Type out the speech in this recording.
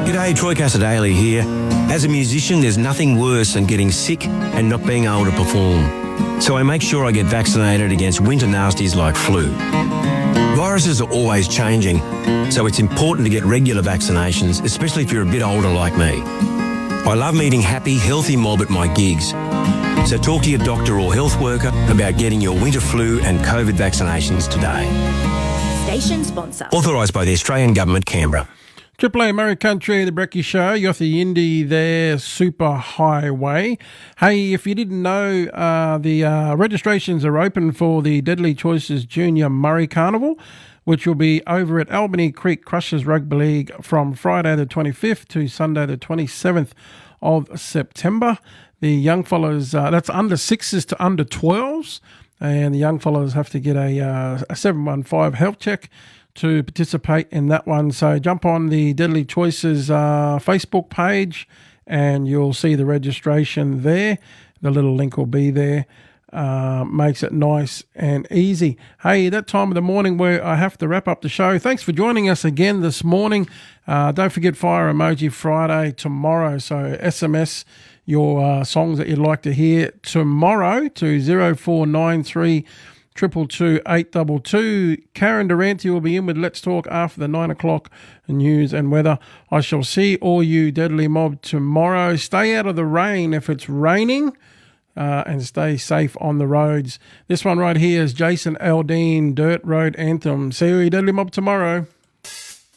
G'day, Troy Casadale here. As a musician, there's nothing worse than getting sick and not being able to perform. So I make sure I get vaccinated against winter nasties like flu. Viruses are always changing, so it's important to get regular vaccinations, especially if you're a bit older like me. I love meeting happy, healthy mob at my gigs. So talk to your doctor or health worker about getting your winter flu and COVID vaccinations today. Station sponsor. Authorised by the Australian Government, Canberra. Triple A Murray Country, the Brekkie Show. You got the Indy there, Super Highway. Hey, if you didn't know, the registrations are open for the Deadly Choices Junior Murray Carnival, which will be over at Albany Creek Crushers Rugby League from Friday the 25th to Sunday the 27th of September. The young fellows, that's under 6s to under 12s, and the young fellows have to get a 715 health check to participate in that one. So jump on the Deadly Choices Facebook page and you'll see the registration there. The little link will be there. Makes it nice and easy. Hey, that time of the morning where I have to wrap up the show. Thanks for joining us again this morning. Don't forget Fire Emoji Friday tomorrow. So SMS your songs that you'd like to hear tomorrow to 0493 222 822. Karen Durante will be in with Let's Talk after the 9 o'clock news and weather. I shall see all you Deadly Mob tomorrow. Stay out of the rain if it's raining, and stay safe on the roads. This one right here is Jason Aldean, Dirt Road Anthem. See you Deadly Mob tomorrow.